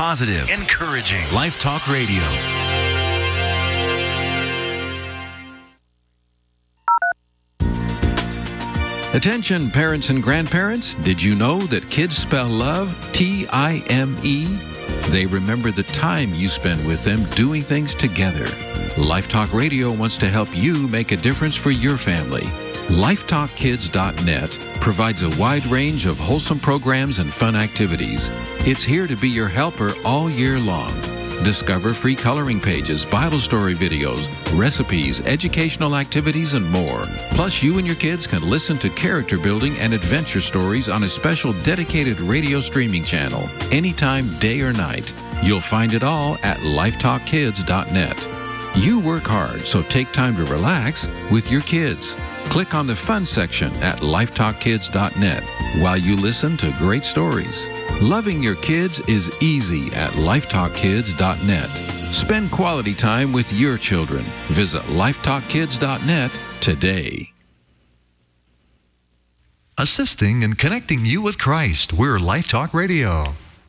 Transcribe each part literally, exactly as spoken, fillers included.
positive, encouraging. Life Talk Radio. Attention parents and grandparents, did you know that kids spell love T I M E? They remember the time you spend with them doing things together. Life Talk Radio wants to help you make a difference for your family. life talk kids dot net provides a wide range of wholesome programs and fun activities. It's here to be your helper all year long. Discover free coloring pages, Bible story videos, recipes, educational activities, and more. Plus, you and your kids can listen to character building and adventure stories on a special dedicated radio streaming channel, anytime, day or night. You'll find it all at life talk kids dot net. You work hard, so take time to relax with your kids. Click on the fun section at life talk kids dot net while you listen to great stories. Loving your kids is easy at life talk kids dot net. Spend quality time with your children. Visit life talk kids dot net today. Assisting and connecting you with Christ. We're Life Talk Radio.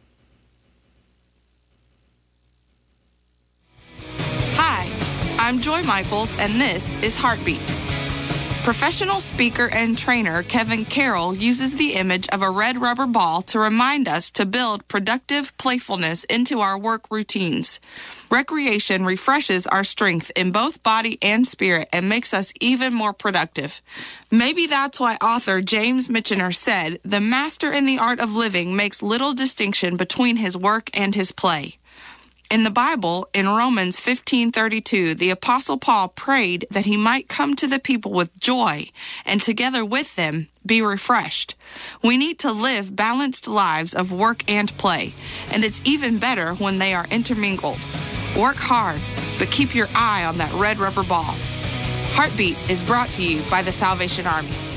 Hi, I'm Joy Michaels, and this is Heartbeat. Professional speaker and trainer Kevin Carroll uses the image of a red rubber ball to remind us to build productive playfulness into our work routines. Recreation refreshes our strength in both body and spirit and makes us even more productive. Maybe that's why author James Michener said, "The master in the art of living makes little distinction between his work and his play." In the Bible, in Romans fifteen thirty-two, the Apostle Paul prayed that he might come to the people with joy and together with them be refreshed. We need to live balanced lives of work and play, and it's even better when they are intermingled. Work hard, but keep your eye on that red rubber ball. Heartbeat is brought to you by the Salvation Army.